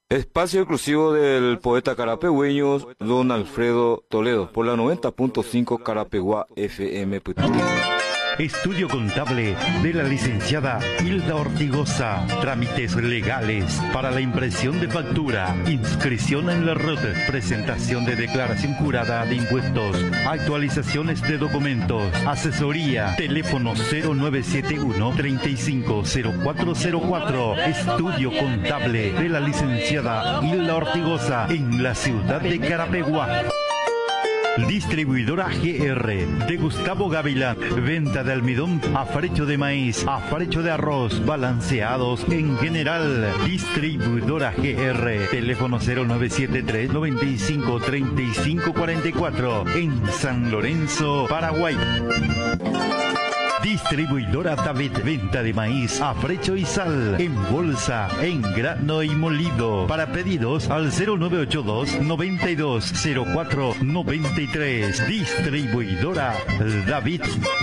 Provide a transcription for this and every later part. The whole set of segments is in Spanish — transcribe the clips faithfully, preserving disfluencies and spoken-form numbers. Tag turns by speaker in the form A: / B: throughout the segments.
A: Espacio exclusivo del poeta carapegüeño Don Alfredo Toledo por la noventa punto cinco Carapeguá F M.
B: Estudio contable de la licenciada Hilda Ortigosa. Trámites legales para la impresión de factura, inscripción en la R O T, presentación de declaración jurada de impuestos, actualizaciones de documentos, asesoría. Teléfono cero nueve siete uno, treinta y cinco, cero cuatro cero cuatro. Estudio contable de la licenciada Hilda Ortigosa en la ciudad de Carapeguá. Distribuidora G R de Gustavo Gavilán. Venta de almidón, afrecho de maíz, afrecho de arroz, balanceados en general. Distribuidora G R. Teléfono cero nueve siete tres, noventa y cinco, treinta y cinco cuarenta y cuatro. En San Lorenzo, Paraguay. Distribuidora David, venta de maíz, afrecho y sal, en bolsa, en grano y molido. Para pedidos al cero nueve ocho dos, noventa y dos, cero cuatro noventa y tres. Distribuidora David.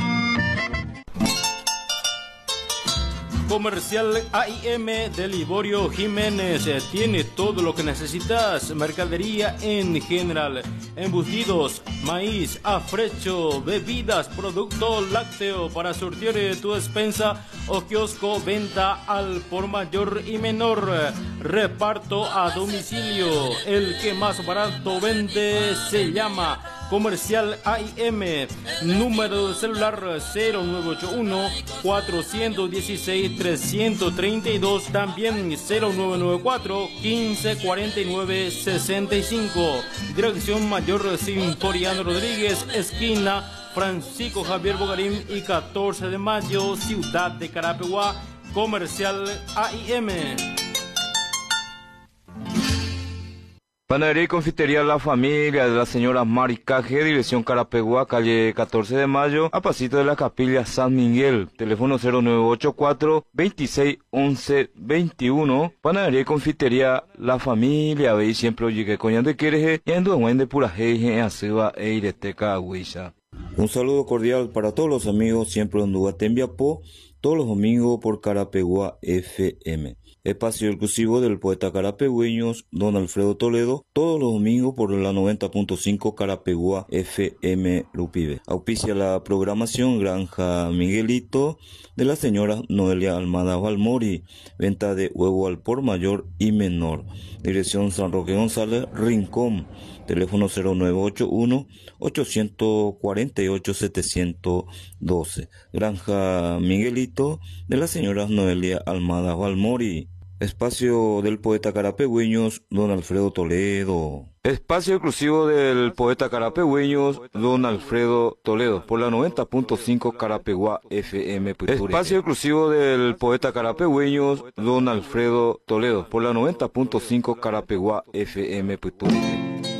C: Comercial A I M de Liborio Jiménez. Tiene todo lo que necesitas. Mercadería en general. Embutidos, maíz, afrecho, bebidas, producto lácteo para surtir tu despensa o kiosco. Venta al por mayor y menor. Reparto a domicilio. El que más barato vende se llama Comercial A I M. Número de celular cero nueve ocho uno, cuatro uno seis, tres tres dos. También cero nueve nueve cuatro, quince cuarenta y nueve sesenta y cinco. Dirección Mayor Sinforiano Rodríguez, esquina Francisco Javier Bogarín y catorce de mayo, ciudad de Carapeguá. Comercial A I M.
A: Panadería y confitería La Familia de la señora Mari Caje, dirección Carapeguá, calle catorce de mayo, a pasito de la capilla San Miguel. Teléfono cero nueve ocho cuatro, veintiséis once veintiuno. Panadería y confitería La Familia, veis siempre oye que coñante quieres y en duende de pura jeje en aceba e ireteca agüilla. Un saludo cordial para todos los amigos siempre en Duatembiapó, todos los domingos por Carapeguá F M. Espacio exclusivo del poeta carapegüeño Don Alfredo Toledo, todos los domingos por la noventa punto cinco Carapeguá F M Lupibe. Auspicia la programación Granja Miguelito de la señora Noelia Almada Valmori. Venta de huevo al por mayor y menor. Dirección San Roque González, Rincón. Teléfono cero nueve ocho uno, ocho cuatro ocho, siete uno dos. Granja Miguelito de la señora Noelia Almada Valmori. Espacio del poeta carapegüeño Don Alfredo Toledo. Espacio exclusivo del poeta carapegüeño Don Alfredo Toledo por la noventa punto cinco Carapeguá F M. Espacio exclusivo del poeta carapegüeño Don Alfredo Toledo por la noventa punto cinco Carapeguá F M.